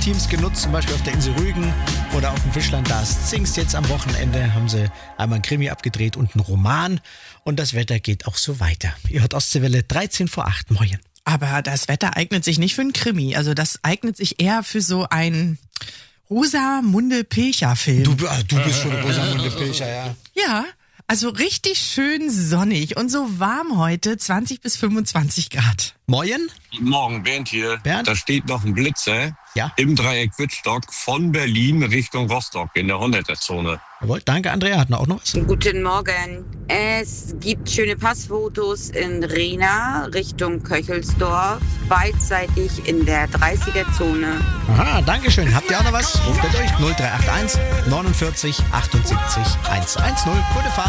Filmteams genutzt, zum Beispiel auf der Insel Rügen oder auf dem Fischland. Da ist Zingst jetzt am Wochenende, haben sie einmal einen Krimi abgedreht und einen Roman. Und das Wetter geht auch so weiter. Ihr hört Ostseewelle 13 vor 8. Moin. Aber das Wetter eignet sich nicht für einen Krimi. Also das eignet sich eher für so einen Rosamunde-Pilcher-Film. Du bist schon Rosamunde Pilcher, ja. Ja, also richtig schön sonnig und so warm heute, 20 bis 25 Grad. Moin. Guten Morgen, Bernd hier. Bernd? Da steht noch ein Blitzer Ja. im Dreieck Wittstock von Berlin Richtung Rostock in der 100er-Zone. Jawohl, danke, Andrea. Hat noch auch noch was? Guten Morgen. Es gibt schöne Passfotos in Rehna Richtung Köchelsdorf, beidseitig in der 30er-Zone. Aha, danke schön. Habt ihr auch noch was? Ruft ihr durch 0381 49 78 110. Gute Fahrt.